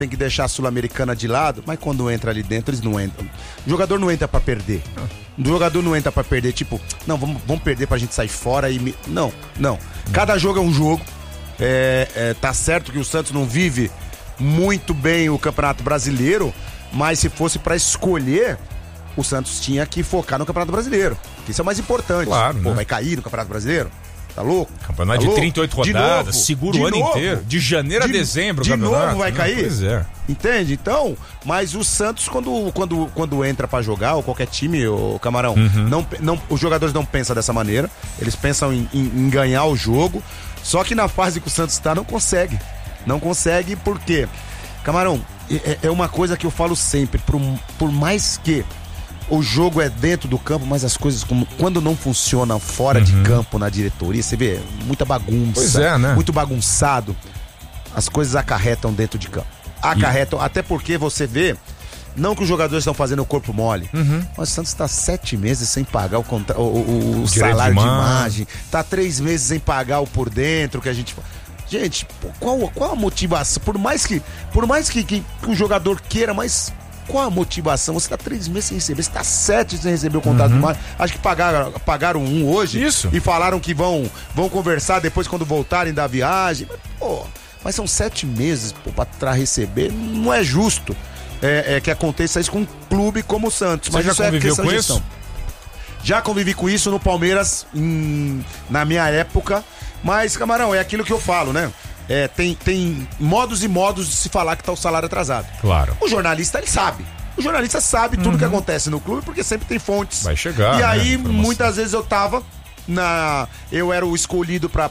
tem que deixar a Sul-Americana de lado, mas quando entra ali dentro, eles não entram. O jogador não entra pra perder. O jogador não entra pra perder, tipo, não, vamos perder pra gente sair fora e... Não. Cada jogo é um jogo. Tá certo que o Santos não vive muito bem o Campeonato Brasileiro, mas se fosse pra escolher, o Santos tinha que focar no Campeonato Brasileiro, que isso é o mais importante. Claro, né? Vai cair no Campeonato Brasileiro? Tá louco? Campeonato de 38 rodadas, segura o ano inteiro. De janeiro a dezembro, de novo vai cair? Pois é. Entende? Então, mas o Santos, quando entra pra jogar, ou qualquer time, o Camarão, os jogadores não pensam dessa maneira. Eles pensam em ganhar o jogo. Só que na fase que o Santos tá, não consegue. Não consegue porque, Camarão, é uma coisa que eu falo sempre. Por mais que o jogo é dentro do campo, mas as coisas, quando não funcionam fora de campo, na diretoria, você vê muita bagunça. Pois é, né? Muito bagunçado. As coisas acarretam dentro de campo. Acarretam, até porque você vê, não que os jogadores estão fazendo o corpo mole, mas o Santos está 7 meses sem pagar o salário de imagem, está 3 meses sem pagar o por dentro, que a gente... Gente, qual a motivação? Por mais que o jogador queira, mas... Qual a motivação? Você tá 3 meses sem receber, você tá 7 sem receber o contrato de imagem. Acho que pagaram um hoje. Isso. E falaram que vão conversar depois quando voltarem da viagem. Mas são 7 meses pra receber. Não é justo que aconteça isso com um clube como o Santos. Você já conviveu com isso? Já convivi com isso no Palmeiras na minha época. Mas, Camarão, é aquilo que eu falo, né? Tem modos e modos de se falar que tá o salário atrasado. Claro. O jornalista, ele sabe. O jornalista sabe tudo que acontece no clube, porque sempre tem fontes. Vai chegar, e aí, né, muitas vezes eu tava eu era o escolhido pra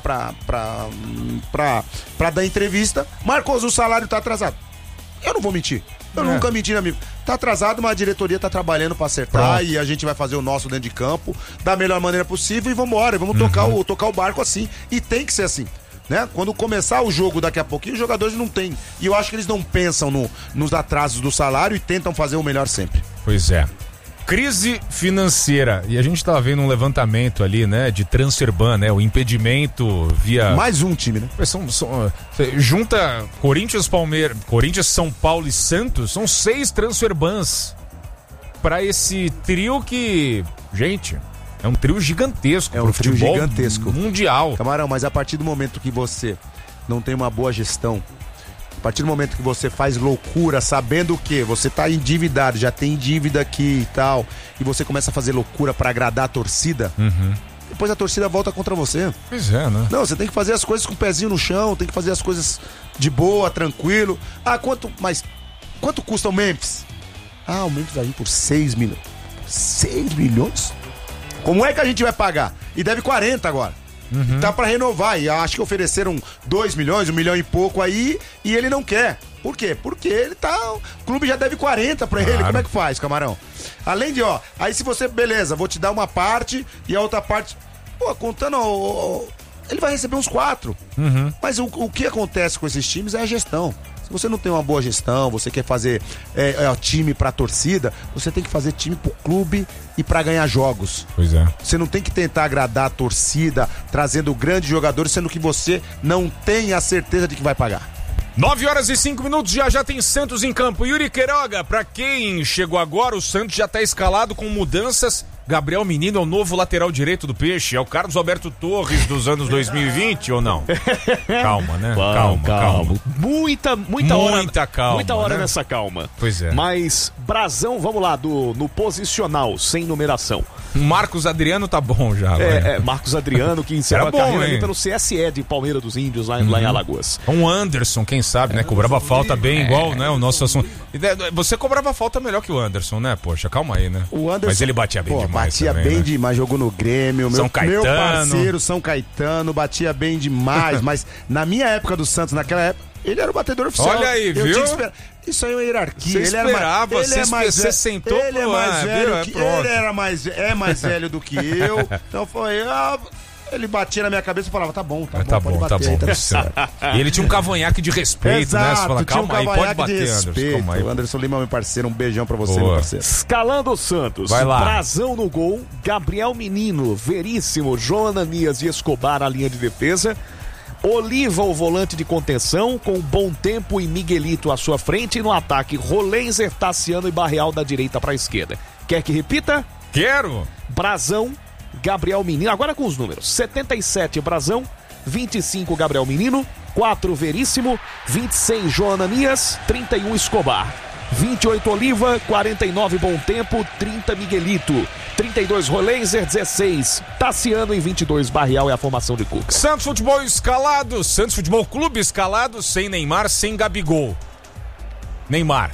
dar entrevista. Marcos, o salário tá atrasado. Eu não vou mentir. Eu nunca menti, amigo. Tá atrasado, mas a diretoria tá trabalhando pra acertar. Pronto. E a gente vai fazer o nosso dentro de campo da melhor maneira possível e vambora. Vamos tocar o barco assim. E tem que ser assim. Né? Quando começar o jogo daqui a pouquinho, os jogadores não têm. E eu acho que eles não pensam nos atrasos do salário e tentam fazer o melhor sempre. Pois é. Crise financeira. E a gente tava vendo um levantamento ali, né? De Transferban, né? O impedimento via... Mais um time, né? Junta Corinthians, Palmeiras, Corinthians, São Paulo e Santos. São 6 Transferbans pra esse trio que... Gente... É um trio gigantesco. É um trio gigantesco. Mundial. Camarão, mas a partir do momento que você não tem uma boa gestão, a partir do momento que você faz loucura, sabendo o que você tá endividado, já tem dívida aqui e tal, e você começa a fazer loucura pra agradar a torcida, depois a torcida volta contra você. Pois é, né? Não, você tem que fazer as coisas com o pezinho no chão, tem que fazer as coisas de boa, tranquilo. Quanto custa o Memphis? O Memphis vai vir por 6 milhões. 6 milhões? Como é que a gente vai pagar? E deve 40 agora. Tá pra renovar. E acho que ofereceram 2 milhões, 1 milhão e pouco aí, e ele não quer. Por quê? Porque ele tá... O clube já deve 40 pra ele. Como é que faz, Camarão? Além de, aí se você... Beleza, vou te dar uma parte e a outra parte... contando... ele vai receber uns 4. Mas o que acontece com esses times é a gestão. Se você não tem uma boa gestão, você quer fazer time pra torcida, você tem que fazer time pro clube e pra ganhar jogos. Pois é. Você não tem que tentar agradar a torcida, trazendo grandes jogadores, sendo que você não tem a certeza de que vai pagar. 9h05, já tem Santos em campo. Yuri Queiroga, pra quem chegou agora, o Santos já tá escalado com mudanças. Gabriel Menino é o novo lateral direito do Peixe. É o Carlos Alberto Torres dos anos 2020 ou não? Calma, né? Calma. Muita calma. Muita hora, né? Nessa calma. Pois é. Mas, Brazão, vamos lá, no posicional, sem numeração. Marcos Adriano tá bom já. Marcos Adriano, que encerrou a carreira ali pelo CSE de Palmeira dos Índios, lá em Alagoas. Um Anderson, quem sabe, né? Cobrava falta bem igual, né? O nosso assunto. Você cobrava falta melhor que o Anderson, né? Poxa, calma aí, né? O Anderson, mas ele batia bem demais. Batia também, bem né? demais, jogou no Grêmio. São Caetano. Meu parceiro São Caetano, batia bem demais. Mas na minha época do Santos, naquela época, ele era o batedor oficial. Olha aí, viu? Isso aí é uma hierarquia. Você esperava, você sentou ele é mais velho que ele era mais velho do que eu. Então foi... ele batia na minha cabeça e falava, tá bom. Tá bom. E ele tinha um cavanhaque de respeito, exato, né? Você fala, calma aí, pode bater, Anderson. Calma aí. O Anderson Lima, meu parceiro, um beijão pra você, meu parceiro. Escalando o Santos. Vai lá. Brazão no gol, Gabriel Menino, Veríssimo, João Ananias e Escobar na linha de defesa. Oliva, o volante de contenção, com Bom Tempo e Miguelito à sua frente. E no ataque, Rolenzer, Tassiano e Barreal da direita para a esquerda. Quer que repita? Quero! Brazão, Gabriel Menino. Agora com os números. 77, Brazão. 25, Gabriel Menino. 4, Veríssimo. 26, Joananias. 31, Escobar. 28, Oliva. 49, Bom Tempo. 30, Miguelito. 32, Rolenzer. 16, Tassiano. E 22, Barreal é a formação de Cuca. Santos Futebol escalado. Santos Futebol Clube escalado. Sem Neymar, sem Gabigol. Neymar.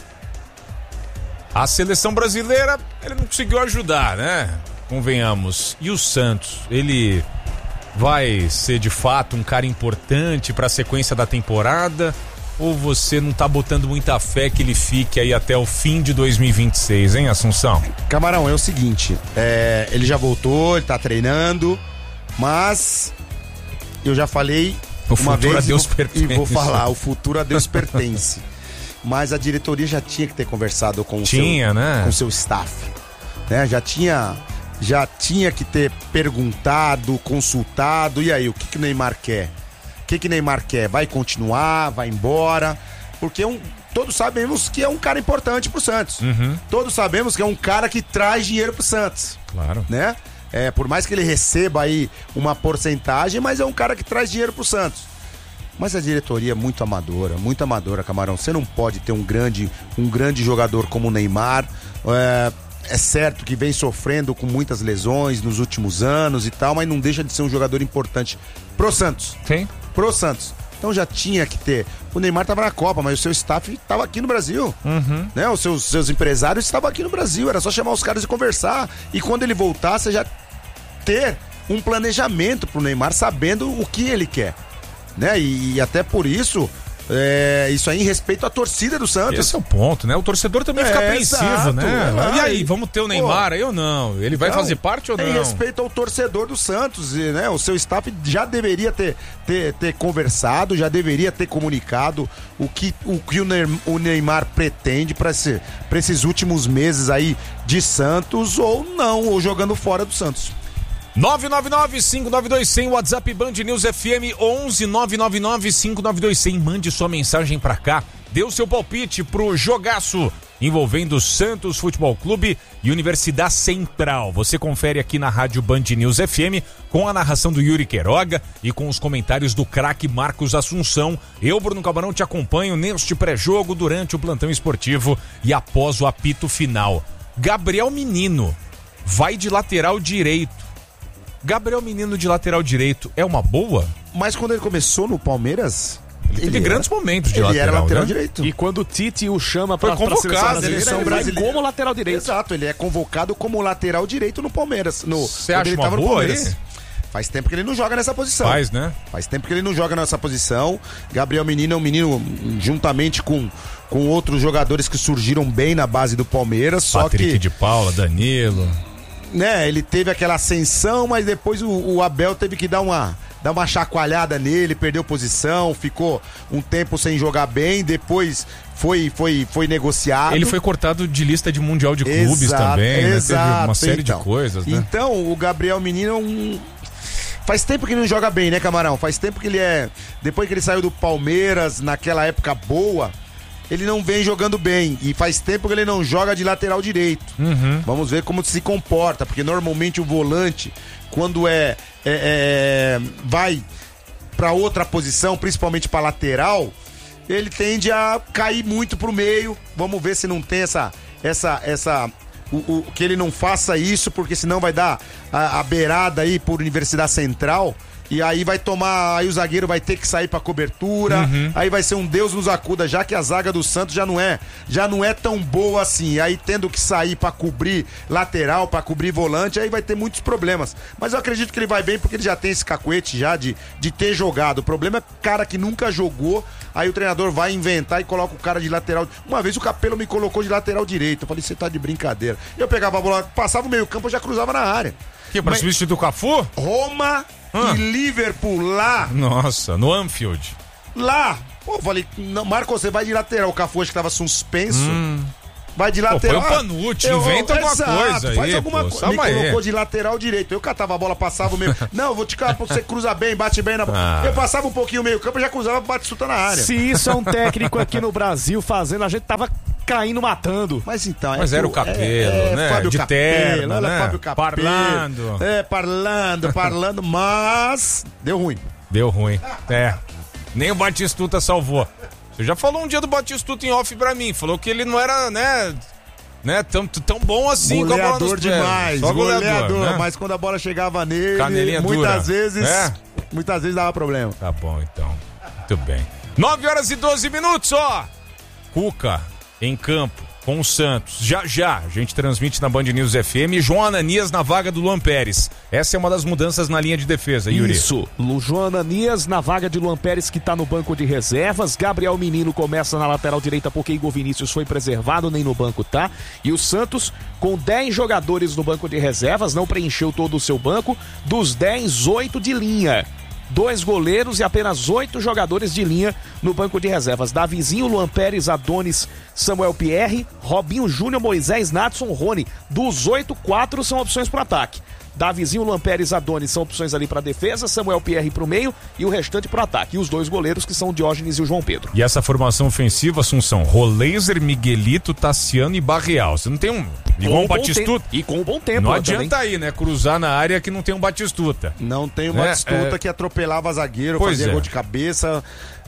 A seleção brasileira, ele não conseguiu ajudar, né? Convenhamos. E o Santos, ele vai ser de fato um cara importante para a sequência da temporada? Ou você não tá botando muita fé que ele fique aí até o fim de 2026, hein, Assunção? Camarão, é o seguinte, ele já voltou, ele tá treinando, mas eu já falei uma vez a Deus pertence. E vou falar, o futuro a Deus pertence. Mas a diretoria já tinha que ter conversado com o seu staff, né? Já tinha que ter perguntado, consultado, e aí, o que o Neymar quer? O que Neymar quer? Vai continuar? Vai embora? Porque todos sabemos que é um cara importante pro Santos. Uhum. Todos sabemos que é um cara que traz dinheiro pro Santos. Claro. Né? Por mais que ele receba aí uma porcentagem, mas é um cara que traz dinheiro pro Santos. Mas a diretoria é muito amadora, Camarão. Você não pode ter um grande jogador como o Neymar. É certo que vem sofrendo com muitas lesões nos últimos anos e tal, mas não deixa de ser um jogador importante pro Santos. Sim. Pro Santos. Então já tinha que ter. O Neymar tava na Copa, mas o seu staff estava aqui no Brasil. Uhum. Né? Os seus empresários estavam aqui no Brasil. Era só chamar os caras e conversar. E quando ele voltasse, já ter um planejamento pro Neymar, sabendo o que ele quer. Né? E até por isso, isso aí em respeito à torcida do Santos. Esse é o ponto, né? O torcedor também fica apreensivo, exato, né? E aí, vamos ter o Neymar aí ou não? Ele vai fazer parte ou não? Em respeito ao torcedor do Santos, né? O seu staff já deveria ter conversado, já deveria ter comunicado o que o Neymar pretende para esses últimos meses aí de Santos ou não, ou jogando fora do Santos. 999-592100, WhatsApp Band News FM 11-999-592100. Mande sua mensagem pra cá. Dê o seu palpite pro jogaço envolvendo Santos Futebol Clube e Universidade Central. Você confere aqui na Rádio Band News FM com a narração do Yuri Queiroga e com os comentários do craque Marcos Assunção. Eu, Bruno Camarão, te acompanho neste pré-jogo, durante o plantão esportivo e após o apito final. Gabriel Menino vai de lateral direito. Gabriel Menino de lateral direito é uma boa? Mas quando ele começou no Palmeiras, ele teve grandes momentos de ele lateral, era lateral né? direito. E quando o Tite o chama foi convocado, seleção brasileira, como lateral direito. Exato, ele é convocado como lateral direito no Palmeiras. Você acha uma boa aí? Faz tempo que ele não joga nessa posição. Faz, né? Faz tempo que ele não joga nessa posição. Gabriel Menino é um menino, juntamente com outros jogadores que surgiram bem na base do Palmeiras. Patrick de Paula, Danilo... Né, ele teve aquela ascensão, mas depois o Abel teve que dar uma chacoalhada nele, perdeu posição, ficou um tempo sem jogar bem, depois foi negociado. Ele foi cortado de lista de Mundial de Clubes também, né? Teve uma série de coisas, né? Então, o Gabriel Menino faz tempo que ele não joga bem, né, Camarão? Faz tempo que ele depois que ele saiu do Palmeiras, naquela época boa, ele não vem jogando bem, e faz tempo que ele não joga de lateral direito. Uhum. Vamos ver como se comporta, porque normalmente o volante, quando vai para outra posição, principalmente para lateral, ele tende a cair muito pro meio. Vamos ver se não tem que ele não faça isso, porque senão vai dar a beirada aí por Universidade Central. E aí vai tomar, aí o zagueiro vai ter que sair pra cobertura, aí vai ser um Deus nos acuda, já que a zaga do Santos já não é tão boa assim, aí tendo que sair pra cobrir lateral, pra cobrir volante, aí vai ter muitos problemas. Mas eu acredito que ele vai bem, porque ele já tem esse cacuete já de ter jogado. O problema é cara que nunca jogou, aí o treinador vai inventar e coloca o cara de lateral. Uma vez o Capello me colocou de lateral direito, eu falei, você tá de brincadeira. Eu pegava a bola, passava o meio campo, eu já cruzava na área. Que, pra substituir o Cafu? Roma e Liverpool lá. Nossa, no Anfield. Lá. Pô, eu falei, não, Marcos, você vai de lateral. O Cafu acho que tava suspenso. vai de lateral. Põe o Panucci, inventa alguma coisa aí. Faz alguma coisa. Me aí. colocou de lateral direito. Eu catava a bola, passava o meio. Não, vou te calar, você cruza bem, bate bem na bola. Eu passava um pouquinho o meio campo, já cruzava, Batistuta na área. Se isso é um técnico aqui no Brasil fazendo, a gente tava caindo matando. Mas então, mas era o Capello, né? Fábio de Capello, terno, olha, né? Fábio Capello. Parlando, mas deu ruim. Deu ruim. Nem o Batistuta salvou. Você já falou um dia do Batistuta em off pra mim, falou que ele não era, né, tão bom assim. Goleador com a bola demais, só goleador, né? Mas quando a bola chegava nele, Canelinha muitas dura. vezes dava problema. Tá bom, então. Muito bem. 9h12, ó. Cuca em campo com o Santos. Já, a gente transmite na Band News FM. João Ananias na vaga do Luan Pérez. Essa é uma das mudanças na linha de defesa, Yuri. Isso, João Ananias na vaga de Luan Pérez, que tá no banco de reservas. Gabriel Menino começa na lateral direita porque Igor Vinícius foi preservado, nem no banco tá. E o Santos, com 10 jogadores no banco de reservas, não preencheu todo o seu banco. Dos 10, 8 de linha. 2 goleiros e apenas 8 jogadores de linha no banco de reservas. Davizinho, Luan Pérez, Adonis, Samuel Pierre, Robinho Júnior, Moisés, Natson, Rony. Dos 8, 4 são opções para o ataque. Davizinho, Luan Pérez, Adonis são opções ali para defesa, Samuel Pierre para o meio e o restante para o ataque. E os 2 goleiros que são o Diógenes e o João Pedro. E essa formação ofensiva, Assunção, Roleiser, Miguelito, Tassiano e Barreal. Você não tem igual um Batistuta. E com um bom tempo. Não adianta aí, né? Cruzar na área que não tem um Batistuta. Não tem um Batistuta que atropelava zagueiro, fazia gol de cabeça.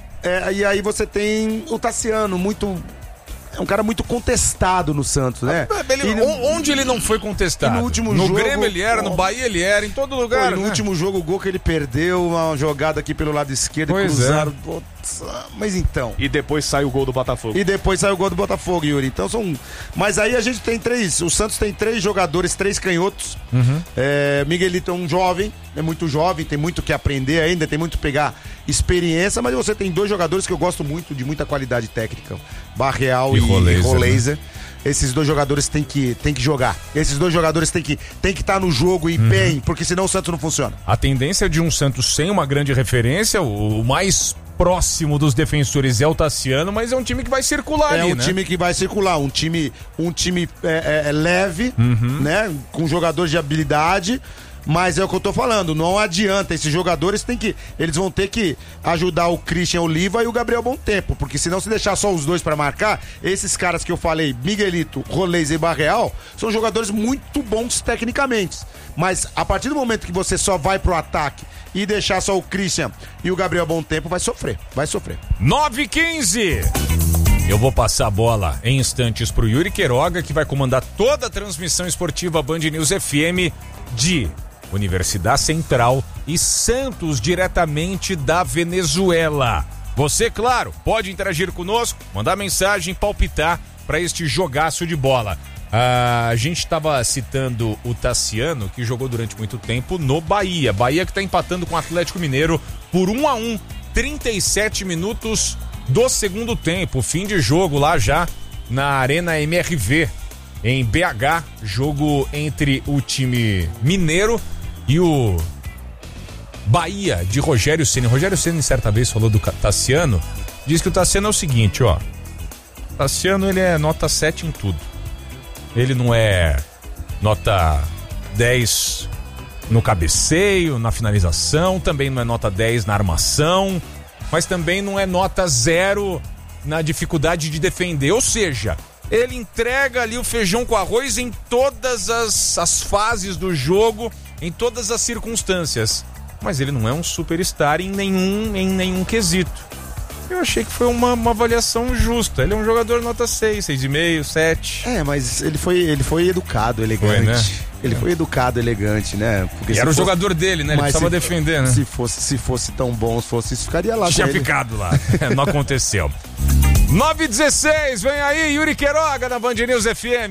E aí você tem o Tassiano, é um cara muito contestado no Santos, né? Onde ele não foi contestado? No último jogo, Grêmio ele era, no Bahia ele era, em todo lugar. No último jogo, o gol que ele perdeu, uma jogada aqui pelo lado esquerdo, cruzaram. Mas então. E depois sai o gol do Botafogo. Yuri. Então Mas aí a gente tem 3. O Santos tem 3 jogadores, 3 canhotos. Miguelito é um jovem, é muito jovem, tem muito que aprender ainda, tem muito que pegar experiência, mas você tem 2 jogadores que eu gosto muito, de muita qualidade técnica. Barreal e Roleiser. Né? Esses 2 jogadores têm que jogar. Esses 2 jogadores têm que estar no jogo e bem, porque senão o Santos não funciona. A tendência de um Santos sem uma grande referência, o mais próximo dos defensores é o Tassiano, mas é um time que vai circular ali, né? É um time que vai circular, um time leve, né? Com jogadores de habilidade. Mas é o que eu tô falando, não adianta, esses jogadores eles vão ter que ajudar o Christian Oliva e o Gabriel Bom Tempo, porque senão se deixar só os 2 pra marcar, esses caras que eu falei, Miguelito, Roleiser e Barreal, são jogadores muito bons tecnicamente, mas a partir do momento que você só vai pro ataque e deixar só o Christian e o Gabriel Bom Tempo, vai sofrer. 9h15. Eu vou passar a bola em instantes pro Yuri Queiroga, que vai comandar toda a transmissão esportiva Band News FM de Universidade Central e Santos, diretamente da Venezuela. Você, claro, pode interagir conosco, mandar mensagem, palpitar para este jogaço de bola. A gente estava citando o Tassiano, que jogou durante muito tempo no Bahia. Bahia que está empatando com o Atlético Mineiro por 1-1, 37 minutos do segundo tempo. Fim de jogo lá já na Arena MRV, em BH. Jogo entre o time mineiro e o Bahia de Rogério Ceni. Rogério Ceni certa vez falou do Tassiano. Diz que o Tassiano é o seguinte, ó. O Tassiano, ele é nota 7 em tudo. Ele não é nota 10 no cabeceio, na finalização, também não é nota 10 na armação, mas também não é nota 0 na dificuldade de defender. Ou seja, ele entrega ali o feijão com arroz em todas as fases do jogo, em todas as circunstâncias. Mas ele não é um superstar em nenhum quesito. Eu achei que foi uma avaliação justa. Ele é um jogador nota 6, 6,5, 7. Mas ele foi educado, elegante. Foi, né? Ele foi educado, elegante, né? Porque era o jogador dele, né? Ele precisava defender, né? Se fosse tão bom, isso ficaria lá. Tinha ficado lá. Não aconteceu. 9h16, vem aí Yuri Queiroga na Band News FM.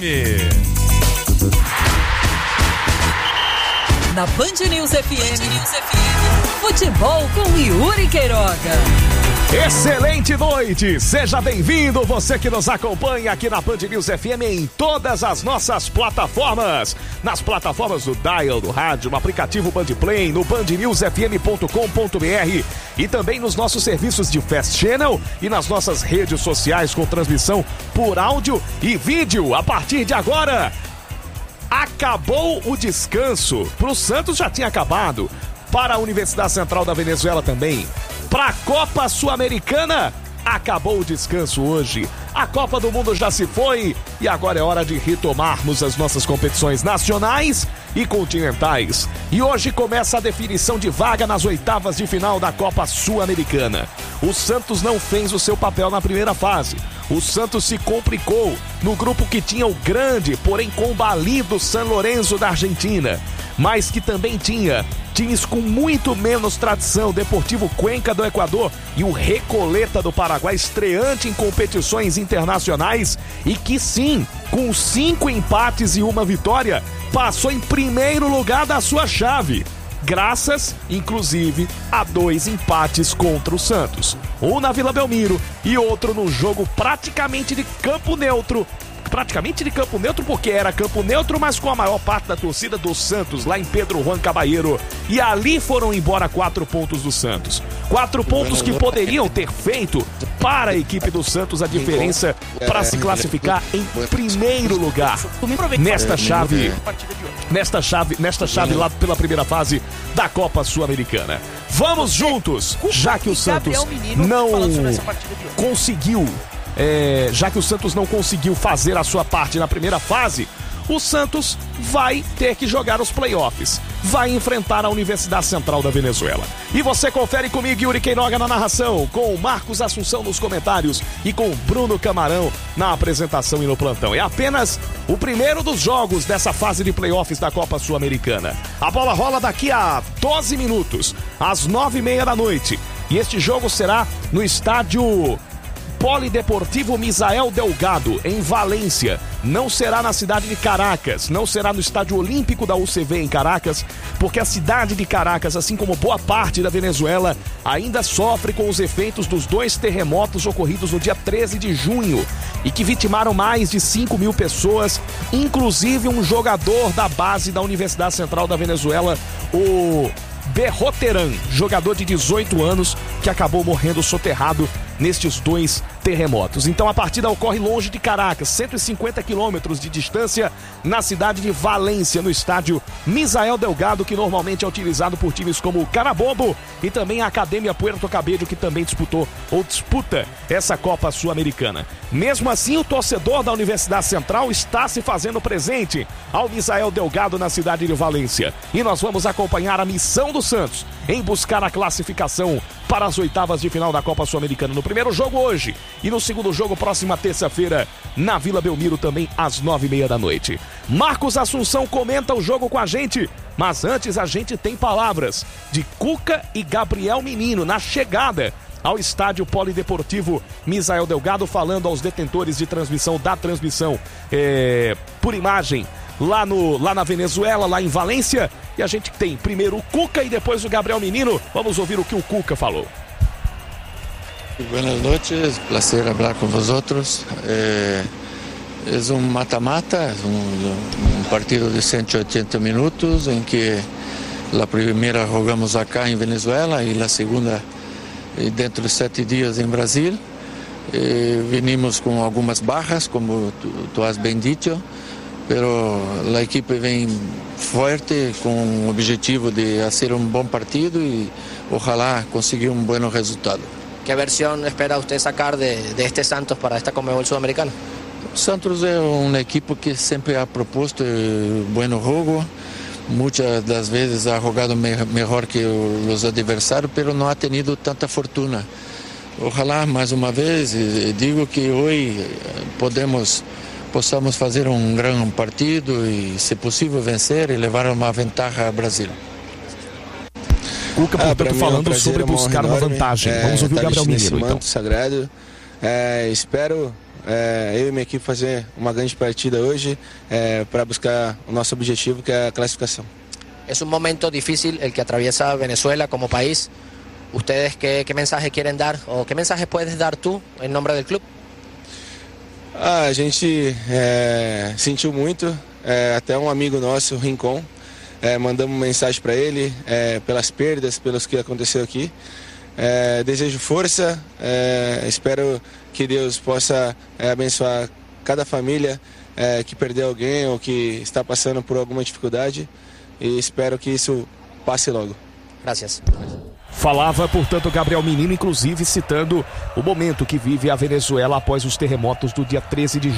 Na Band News FM, futebol com Yuri Queiroga. Excelente noite, seja bem-vindo, você que nos acompanha aqui na Band News FM em todas as nossas plataformas, nas plataformas do Dial, do rádio, no aplicativo Band Play, no bandnewsfm.com.br e também nos nossos serviços de Fast Channel e nas nossas redes sociais com transmissão por áudio e vídeo. A partir de agora, acabou o descanso, pro Santos já tinha acabado, para a Universidade Central da Venezuela também. Para a Copa Sul-Americana, acabou o descanso hoje. A Copa do Mundo já se foi e agora é hora de retomarmos as nossas competições nacionais e continentais. E hoje começa a definição de vaga nas oitavas de final da Copa Sul-Americana. O Santos não fez o seu papel na primeira fase. O Santos se complicou no grupo que tinha o grande, porém combalido San Lorenzo da Argentina, mas que também tinha times com muito menos tradição, Deportivo Cuenca do Equador e o Recoleta do Paraguai, estreante em competições internacionais e que sim, com 5 empates e 1 vitória, passou em primeiro lugar da sua chave, graças, inclusive, a 2 empates contra o Santos. Um na Vila Belmiro e outro num jogo praticamente de campo neutro. Praticamente de campo neutro porque era campo neutro, mas com a maior parte da torcida do Santos lá em Pedro Juan Caballero. E ali foram embora 4 pontos do Santos. 4 pontos que poderiam ter feito para a equipe do Santos a diferença para se classificar em primeiro lugar nesta chave lá pela primeira fase da Copa Sul-Americana. Vamos juntos, já que o Santos não conseguiu fazer a sua parte na primeira fase, o Santos vai ter que jogar os playoffs. Vai enfrentar a Universidade Central da Venezuela. E você confere comigo, Yuri Queiroga, na narração, com o Marcos Assunção nos comentários e com o Bruno Camarão na apresentação e no plantão. É apenas o primeiro dos jogos dessa fase de playoffs da Copa Sul-Americana. A bola rola daqui a 12 minutos, às 9h30 da noite. E este jogo será no estádio Polideportivo Misael Delgado, em Valência. Não será na cidade de Caracas, não será no Estádio Olímpico da UCV em Caracas, porque a cidade de Caracas, assim como boa parte da Venezuela, ainda sofre com os efeitos dos 2 terremotos ocorridos no dia 13 de junho e que vitimaram mais de 5.000 pessoas, inclusive um jogador da base da Universidade Central da Venezuela, o Berroteran, jogador de 18 anos que acabou morrendo soterrado nestes 2 terremotos. Então a partida ocorre longe de Caracas, 150 quilômetros de distância, na cidade de Valência, no estádio Misael Delgado, que normalmente é utilizado por times como o Carabobo e também a Academia Puerto Cabello, que também disputa essa Copa Sul-Americana. Mesmo assim, o torcedor da Universidade Central está se fazendo presente ao Misael Delgado na cidade de Valência. E nós vamos acompanhar a missão do Santos em buscar a classificação para as oitavas de final da Copa Sul-Americana. No primeiro jogo hoje e no segundo jogo próxima terça-feira na Vila Belmiro, também às 9h30 da noite. Marcos Assunção comenta o jogo com a gente, mas antes a gente tem palavras de Cuca e Gabriel Menino na chegada ao estádio Polideportivo Misael Delgado, falando aos detentores de transmissão por imagem lá na Venezuela, lá em Valência. E a gente tem primeiro o Cuca e depois o Gabriel Menino. Vamos ouvir o que o Cuca falou. Buenas noches, placer hablar con vosotros. Es un mata-mata, un partido de 180 minutos en que la primera jugamos acá en Venezuela y la segunda dentro de 7 días en Brasil. Venimos con algunas bajas, como tú has bien dicho, pero la equipe viene fuerte con el objetivo de hacer un buen partido y ojalá conseguir un buen resultado. ¿Qué versión espera usted sacar de este Santos para esta Conmebol Sudamericana? Santos es un equipo que siempre ha propuesto buen juego. Muchas das veces ha jugado mejor que los adversarios, pero no ha tenido tanta fortuna. Ojalá más una vez, digo que hoy possamos fazer um grande partido e, se possível, vencer e levar uma vantagem ao Brasil. Cuca, portanto, falando sobre buscar uma vantagem. Vamos ouvir o Gabriel Menino, então. Sagrado. Espero eu e minha equipe fazer uma grande partida hoje para buscar o nosso objetivo, que é a classificação. Es un momento difícil el que atraviesa Venezuela como país. ¿Ustedes qué mensaje quieren dar o qué mensaje puedes dar tú en nombre del club? A gente sentiu muito, até um amigo nosso, o Rincon, mandamos mensagem para ele pelas perdas, pelos que aconteceu aqui. Desejo força, espero que Deus possa abençoar cada família que perdeu alguém ou que está passando por alguma dificuldade, e espero que isso passe logo. Gracias. Falava, portanto, Gabriel Menino, inclusive citando o momento que vive a Venezuela após os terremotos do dia 13 de